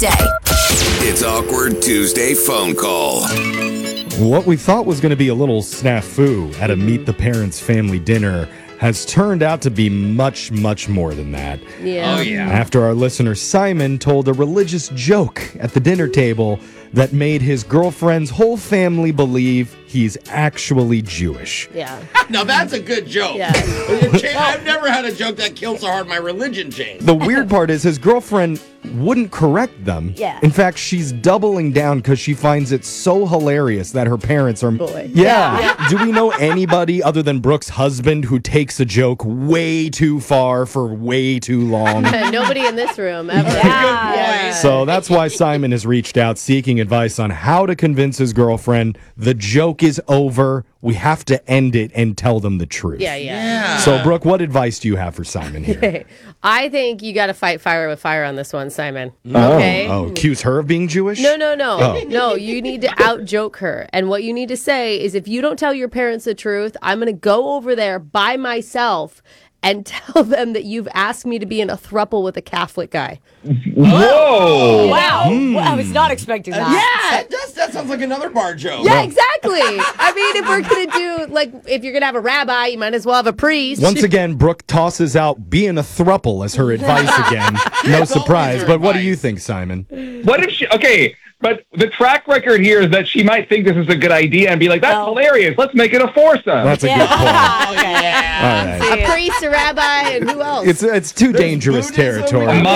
Tuesday. It's Awkward Tuesday phone call. What we thought was going to be a little snafu at a Meet the Parents family dinner has turned out to be much, much more than that. Yeah. Oh, yeah. After our listener Simon told a religious joke at the dinner table that made his girlfriend's whole family believe he's actually Jewish. Yeah. Now, that's a good joke. Yeah. I've never had a joke that killed so hard my religion changed. The weird part is his girlfriend wouldn't correct them. Yeah. In fact, she's doubling down because she finds it so hilarious that her parents are... Boy. Yeah. Do we know anybody other than Brooke's husband who takes a joke way too far for way too long? Nobody in this room ever. Yeah. So that's why Simon has reached out seeking advice on how to convince his girlfriend the joke is over. We have to end it and tell them the truth. Yeah. So, Brooke, what advice do you have for Simon here? I think you got to fight fire with fire on this one, Simon. Okay? Oh, accuse her of being Jewish? No. Oh. No, you need to out-joke her. And what you need to say is, if you don't tell your parents the truth, I'm going to go over there by myself and tell them that you've asked me to be in a throuple with a Catholic guy. Whoa! Wow. Well, I was not expecting that. Yeah, that sounds like another bar joke. Yeah, exactly. I mean, if we're going to do, like, if you're going to have a rabbi, you might as well have a priest. Once again, Brooke tosses out being a throuple as her advice again. No surprise. her But what do advice. you think, Simon? What if she? Okay, but the track record here is that she might think this is a good idea and be like, "That's hilarious. Let's make it a foursome." That's a good point. Oh, yeah. All right. A priest, a rabbi, and who else? It's too dangerous Buddhism territory.